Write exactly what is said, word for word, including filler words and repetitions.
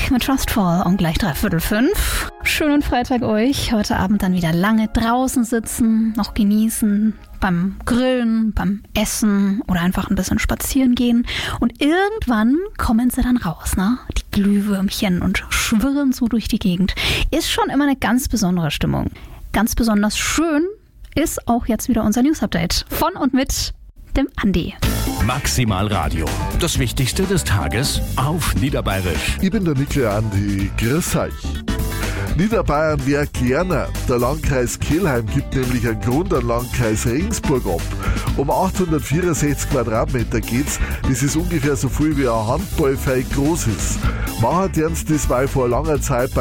mit Trustfall um gleich dreiviertel fünf. Schönen Freitag euch. Heute Abend dann wieder lange draußen sitzen, noch genießen, beim Grillen, beim Essen oder einfach ein bisschen spazieren gehen. Und irgendwann kommen sie dann raus, ne? Die Glühwürmchen und schwirren so durch die Gegend. Ist schon immer eine ganz besondere Stimmung. Ganz besonders schön ist auch jetzt wieder unser News-Update von und mit dem Andi. Maximal Radio. Das Wichtigste des Tages auf Niederbayerisch. Ich bin der Nikle Andi. Grüß euch. Niederbayern wäre kleiner. Der Landkreis Kelheim gibt nämlich einen Grund an Landkreis Regensburg ab. Um achthundertvierundsechzig Quadratmeter geht's. Das ist ungefähr so viel wie ein Handballfeld groß ist. Machen die das mal vor langer Zeit bei